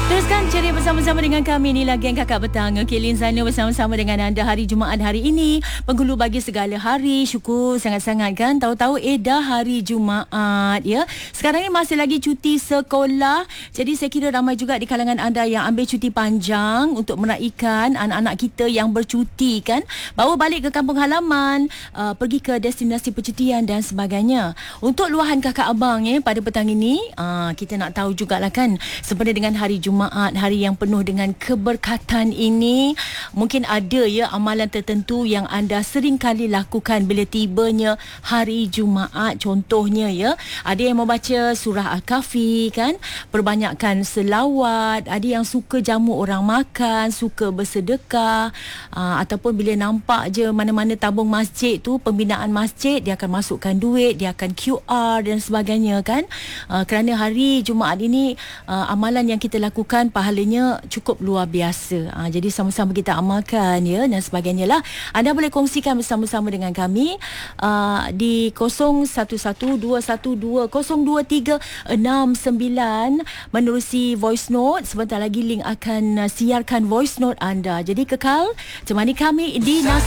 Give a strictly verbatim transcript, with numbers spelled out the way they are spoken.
Teruskan ceria bersama-sama dengan kami. Inilah Geng Kakak Petang. Okay, Lin Zainal bersama-sama dengan anda hari Jumaat hari ini. Penghulu bagi segala hari. Syukur sangat-sangat kan. Tahu-tahu eh dah hari Jumaat ya. Sekarang ni masih lagi cuti sekolah. Jadi saya kira ramai juga di kalangan anda yang ambil cuti panjang untuk meraihkan anak-anak kita yang bercuti kan. Bawa balik ke kampung halaman, uh, pergi ke destinasi percutian dan sebagainya. Untuk luahan kakak abang ya pada petang ini, uh, kita nak tahu jugalah kan. Sebenarnya dengan hari Jumaat Jumaat, hari yang penuh dengan keberkatan ini, mungkin ada ya amalan tertentu yang anda sering kali lakukan bila tibanya hari Jumaat. Contohnya ya, ada yang membaca surah Al-Kahfi kan, perbanyakkan selawat, ada yang suka jamu orang makan, suka bersedekah, aa, ataupun bila nampak je mana-mana tabung masjid tu, pembinaan masjid, dia akan masukkan duit, dia akan Q R dan sebagainya kan. Aa, kerana hari Jumaat ini aa, amalan yang kita lakukan pahalanya cukup luar biasa. Ha, jadi sama-sama kita amalkan ya dan sebagainya lah. Anda boleh kongsikan bersama-sama dengan kami uh, di kosong satu satu dua satu dua kosong dua tiga enam sembilan menerusi voice note. Sebentar lagi link akan uh, siarkan voice note anda. Jadi kekal temani kami di Nasihat